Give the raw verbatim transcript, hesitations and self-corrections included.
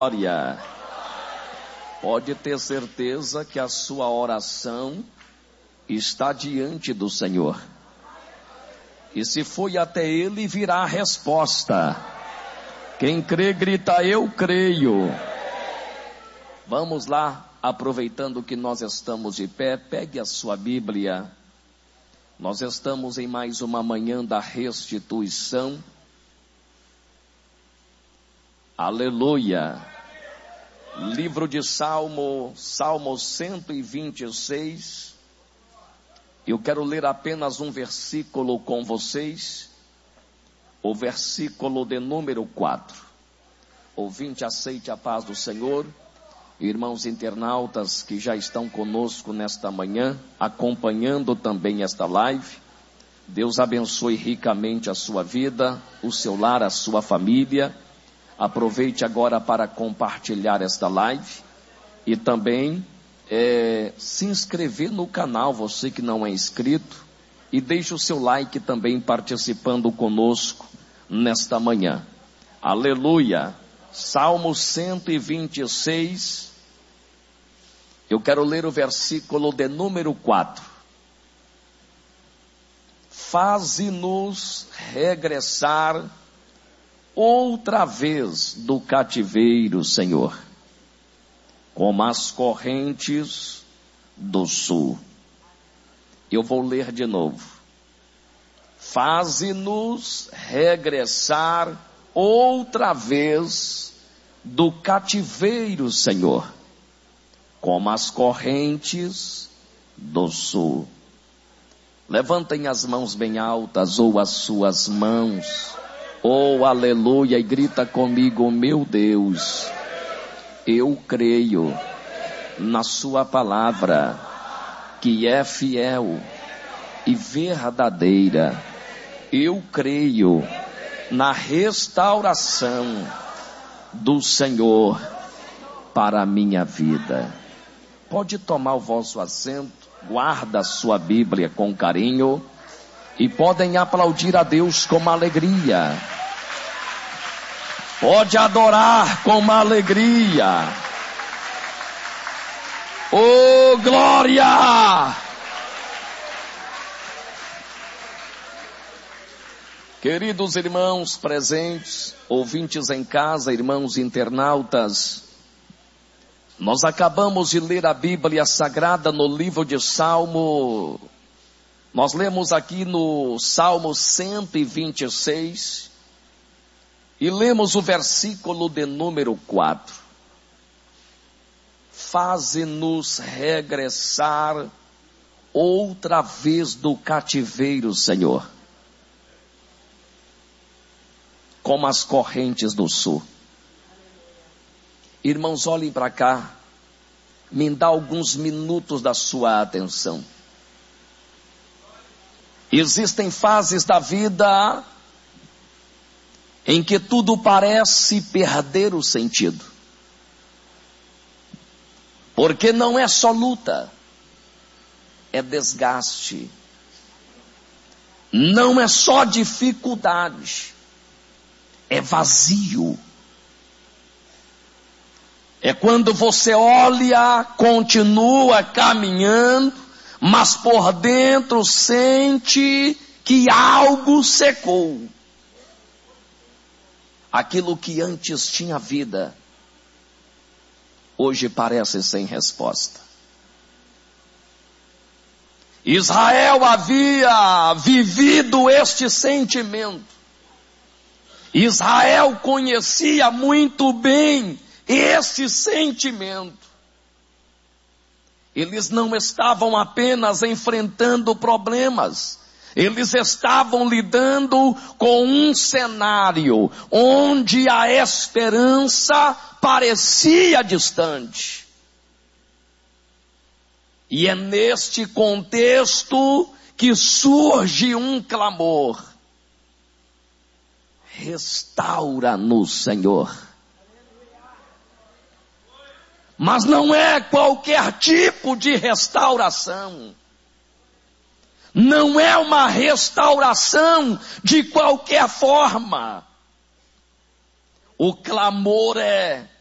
Glória. Pode ter certeza que a sua oração está diante do Senhor. E se foi até Ele, virá a resposta. Quem crê, grita: eu creio. Vamos lá, aproveitando que nós estamos de pé, pegue a sua Bíblia. Nós estamos em mais uma manhã da restituição. Aleluia. Livro de Salmo, Salmo cento e vinte e seis. Eu quero ler apenas um versículo com vocês. O versículo de número quatro. Ouvinte, aceite a paz do Senhor. Irmãos internautas que já estão conosco nesta manhã, acompanhando também esta live. Deus abençoe ricamente a sua vida, o seu lar, a sua família. Aproveite agora para compartilhar esta live e também é, se inscrever no canal, você que não é inscrito, e deixe o seu like também participando conosco nesta manhã. Aleluia! Salmo cento e vinte e seis, eu quero ler o versículo de número quatro. Faze-nos regressar outra vez do cativeiro, Senhor, como as correntes do sul. Eu vou ler de novo. Faze-nos regressar outra vez do cativeiro, Senhor, como as correntes do sul. Levantem as mãos bem altas, ou as suas mãos. Oh, aleluia, e grita comigo: meu Deus, eu creio na sua palavra, que é fiel e verdadeira. Eu creio na restauração do Senhor para a minha vida. Pode tomar o vosso assento, guarda a sua Bíblia com carinho. E podem aplaudir a Deus com alegria. Pode adorar com alegria. Oh, glória! Queridos irmãos presentes, ouvintes em casa, irmãos internautas, nós acabamos de ler a Bíblia Sagrada no livro de Salmo. Nós lemos aqui no Salmo cento e vinte e seis e lemos o versículo de número quatro. Faze-nos regressar outra vez do cativeiro, Senhor, como as correntes do sul. Irmãos, olhem para cá, me dá alguns minutos da sua atenção. Existem fases da vida em que tudo parece perder o sentido. Porque não é só luta, é desgaste. Não é só dificuldade, é vazio. É quando você olha, continua caminhando, mas por dentro sente que algo secou. Aquilo que antes tinha vida, hoje parece sem resposta. Israel havia vivido este sentimento. Israel conhecia muito bem este sentimento. Eles não estavam apenas enfrentando problemas, eles estavam lidando com um cenário onde a esperança parecia distante. E é neste contexto que surge um clamor: restaura-nos, Senhor. Mas não é qualquer tipo de restauração. Não é uma restauração de qualquer forma. O clamor é: